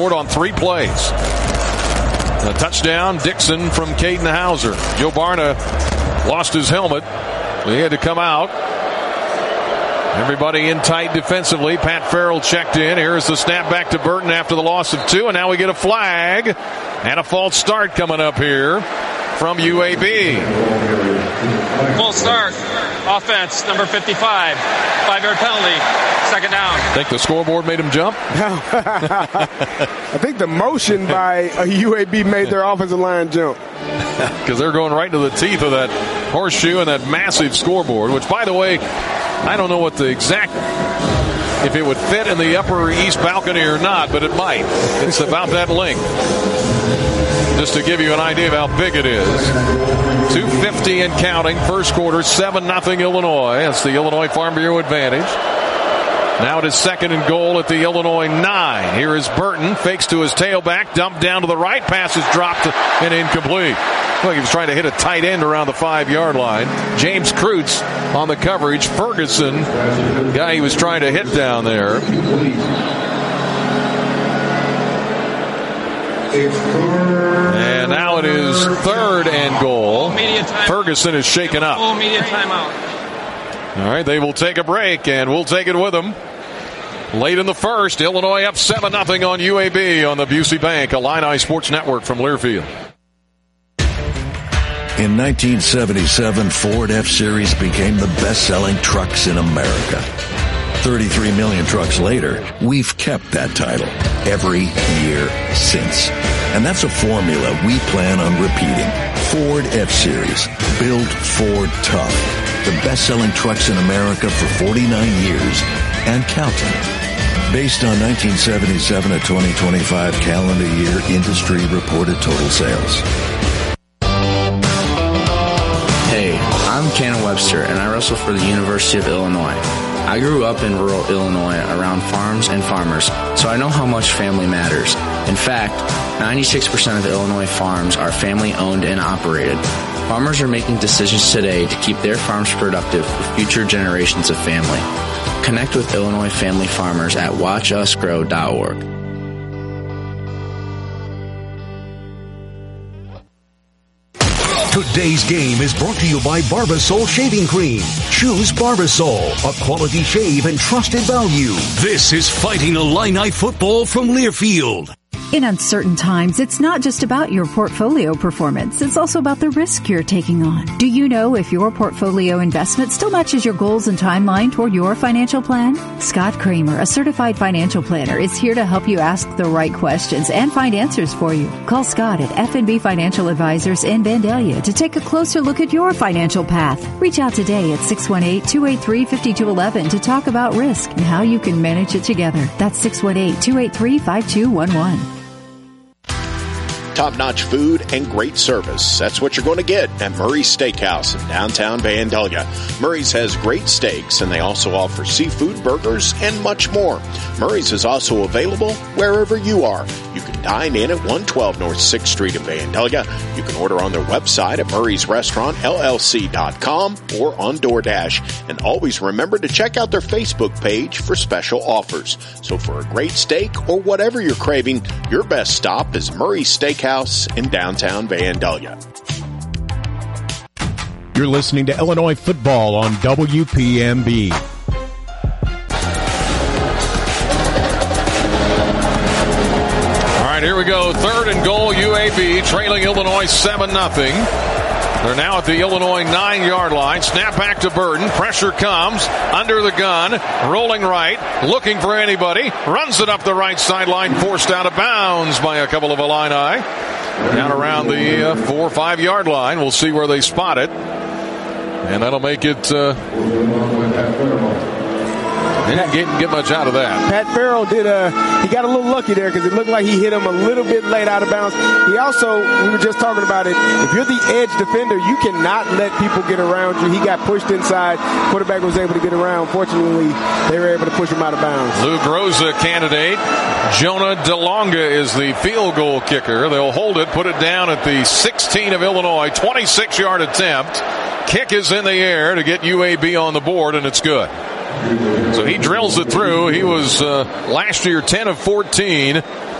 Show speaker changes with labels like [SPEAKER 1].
[SPEAKER 1] scored on 3 plays. A touchdown, Dixon from Caden Hauser. Joe Barna lost his helmet. He had to come out. Everybody in tight defensively. Pat Farrell checked in. Here's the snap back to Burton after the loss of 2. And now we get a flag and a false start coming up here from UAB.
[SPEAKER 2] Full start. Offense, number 55. 5-yard penalty. Second down.
[SPEAKER 1] Think the scoreboard made him jump?
[SPEAKER 3] I think the motion by a UAB made their offensive line jump.
[SPEAKER 1] Because they're going right into the teeth of that horseshoe and that massive scoreboard, which, by the way, I don't know what the exact, if it would fit in the upper east balcony or not, but it might. It's about that length. Just to give you an idea of how big it is. 2:50 and counting. First quarter, 7-0 Illinois. That's the Illinois Farm Bureau advantage. Now it is 2nd and goal at the Illinois 9. Here is Burton. Fakes to his tailback. Dumped down to the right. Pass is dropped and incomplete. Well, he was trying to hit a tight end around the 5-yard line. James Kreutz on the coverage. Ferguson, guy he was trying to hit down there. And now it is 3rd and goal. Ferguson is shaken up.
[SPEAKER 2] Full media timeout.
[SPEAKER 1] All right, they will take a break, and we'll take it with them. Late in the first, Illinois up 7-0 on UAB on the Busey Bank Illini Sports Network from Learfield.
[SPEAKER 4] In 1977, Ford F-Series became the best-selling trucks in America. 33 million trucks later, we've kept that title every year since. And that's a formula we plan on repeating. Ford F-Series. Built Ford tough. The best-selling trucks in America for 49 years and counting. Based on 1977 to 2025 calendar year industry reported total sales.
[SPEAKER 5] Hey, I'm Cannon Webster, and I wrestle for the University of Illinois. I grew up in rural Illinois around farms and farmers, so I know how much family matters. In fact, 96% of Illinois farms are family-owned and operated. Farmers are making decisions today to keep their farms productive for future generations of family. Connect with Illinois family farmers at watchusgrow.org.
[SPEAKER 6] Today's game is brought to you by Barbasol Shaving Cream. Choose Barbasol, a quality shave and trusted value. This is Fighting Illini football from Learfield.
[SPEAKER 7] In uncertain times, it's not just about your portfolio performance. It's also about the risk you're taking on. Do you know if your portfolio investment still matches your goals and timeline toward your financial plan? Scott Kramer, a certified financial planner, is here to help you ask the right questions and find answers for you. Call Scott at F&B Financial Advisors in Vandalia to take a closer look at your financial path. Reach out today at 618-283-5211 to talk about risk and how you can manage it together. That's 618-283-5211.
[SPEAKER 8] Top-notch food and great service. That's what you're going to get at Murray's Steakhouse in downtown Vandalia. Murray's has great steaks, and they also offer seafood, burgers, and much more. Murray's is also available wherever you are. You can dine in at 112 North 6th Street in Vandalia. You can order on their website at murraysrestaurantllc.com or on DoorDash. And always remember to check out their Facebook page for special offers. So for a great steak or whatever you're craving, your best stop is Murray's Steakhouse in downtown Vandalia.
[SPEAKER 9] You're listening to Illinois football on WPMB.
[SPEAKER 1] All right, here we go. 3rd and goal, UAB trailing Illinois 7-0. They're now at the Illinois 9-yard line. Snap back to Burton. Pressure comes. Under the gun. Rolling right. Looking for anybody. Runs it up the right sideline. Forced out of bounds by a couple of Illini. Down around the 4 or 5 yard line. We'll see where they spot it. And that'll make it... They didn't get much out of that.
[SPEAKER 3] Pat Farrell he got a little lucky there because it looked like he hit him a little bit late out of bounds. He also, we were just talking about it, if you're the edge defender, you cannot let people get around you. He got pushed inside. Quarterback was able to get around. Fortunately, they were able to push him out of bounds.
[SPEAKER 1] Lou Groza candidate. Jonah DeLonga is the field goal kicker. They'll hold it, put it down at the 16 of Illinois. 26-yard attempt. Kick is in the air to get UAB on the board, and it's good. So he drills it through. He was last year 10 of 14